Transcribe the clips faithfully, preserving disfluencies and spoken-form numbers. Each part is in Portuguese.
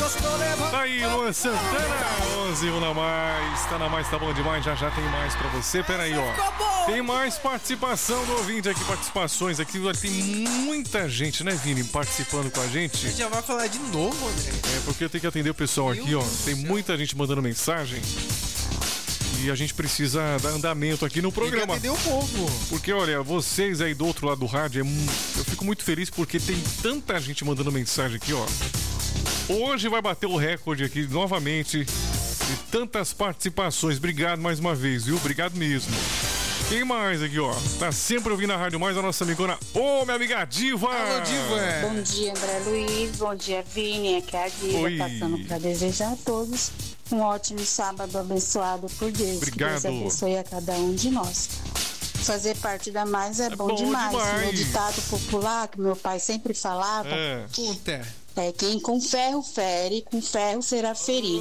Tá aí, Luan Santana, onze, um na mais. Tá na mais, tá bom demais. Já já tem mais pra você. Pera aí, ó. Tem mais participação do ouvinte aqui, participações aqui. Tem muita gente, né, Vini, participando com a gente. A gente já vai falar de novo, André. É, porque eu tenho que atender o pessoal aqui, ó. Tem muita gente mandando mensagem. E a gente precisa dar andamento aqui no programa. Tem que atender o povo. Porque, olha, vocês aí do outro lado do rádio, é, eu fico muito feliz porque tem tanta gente mandando mensagem aqui, ó. Hoje vai bater o recorde aqui novamente de tantas participações. Obrigado mais uma vez, viu? Obrigado mesmo. Quem mais aqui, ó? Tá sempre ouvindo a Rádio Mais, a nossa amigona. Ô, minha amiga Diva! Alô, Diva! Bom dia, André Luiz. Bom dia, Vini. Aqui é a Diva, Oi. passando para desejar a todos um ótimo sábado abençoado por Deus. Obrigado. Que Deus abençoe a cada um de nós. Fazer parte da Mais é, É bom, bom demais. demais. O ditado popular que meu pai sempre falava É. Puta. é quem com ferro fere, com ferro será ferido.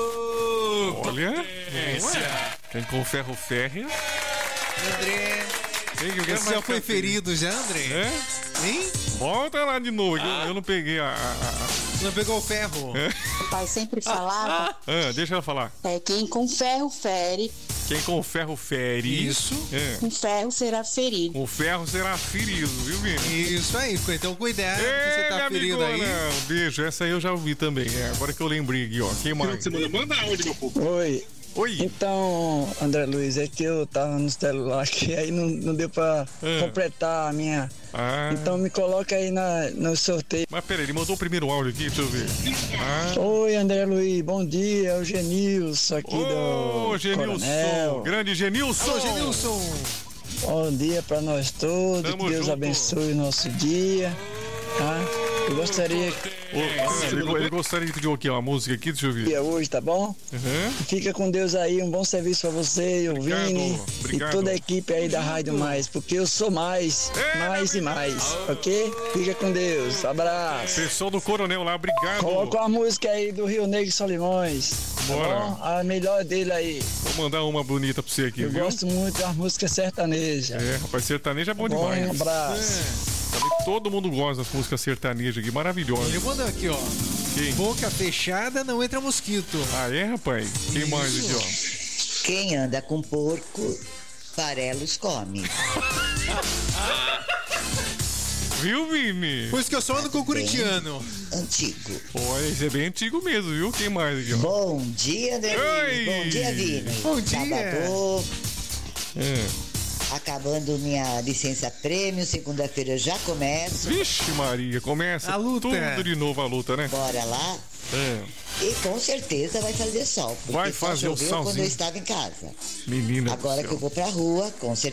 Olha. Quem com ferro ferre. André. Quem que Esse já foi ferido já, André? É? Hein? Volta lá de novo. Ah. Eu não peguei a. a, a... Não pegou o ferro? É. Meu pai sempre falava Ah, deixa ela falar. é quem com ferro fere, Quem com ferro fere. Isso. É. com ferro será ferido. Com ferro será ferido, viu, Vini? Isso aí, então cuidado que Ei, você tá minha ferido aí. amigona, um beijo. Essa aí eu já ouvi também. É, agora que eu lembrei aqui, ó. Quem mais? Manda áudio, meu povo. Oi. Oi. Então, André Luiz, é que eu tava no celular aqui, aí não, não deu pra É. completar a minha. Ah. Então me coloca aí na, no sorteio. Mas peraí, ele mandou o primeiro áudio aqui, deixa eu ver. Ah. Oi, André Luiz, bom dia, é o Genilson aqui Ô, do Genilson. Coronel. Grande Genilson. Alô, Genilson. Bom dia pra nós todos, Tamo que Deus junto. abençoe o nosso dia, tá? Eu gostaria Ô, ah, ele, ele gostaria de pedir aqui, ó, uma música aqui, deixa eu que ver. é hoje, tá bom? Uhum. Fica com Deus aí, um bom serviço pra você, o Obrigado, Vini obrigado. e toda a equipe aí da Rádio Mais, porque eu sou mais, É, mais e meu mais, ok? Fica com Deus, abraço. Pessoal do Coronel lá, obrigado. Coloca uma música aí do Rio Negro e Solimões, tá Bora. bom? A melhor dele aí. Vou mandar uma bonita pra você aqui, Eu viu? gosto muito da música sertaneja. É, rapaz, sertanejo é bom, Bom, demais. um abraço. É. Também todo mundo gosta das músicas sertanejas aqui, maravilhosas. Ele mandou aqui, ó. Quem? Boca fechada não entra mosquito. Ah, é, rapaz? Quem Isso. mais aqui, ó? Quem anda com porco, farelos come. Viu, Vini? Por isso que eu só ando com o corintiano. Antigo. Olha, isso é bem antigo mesmo, viu? Quem mais aqui, ó? Bom dia, André Oi. Luiz. Bom dia, Vini. Bom dia. Sábado, É. acabando minha licença prêmio, segunda-feira já começo. Vixe, Maria, começa A luta. tudo de novo a luta, né? Bora lá. É. E com certeza vai fazer sol. Porque Vai só fazer o choveu quando solzinho. eu estava em casa. Menina do Agora céu. que eu vou pra rua, com certeza.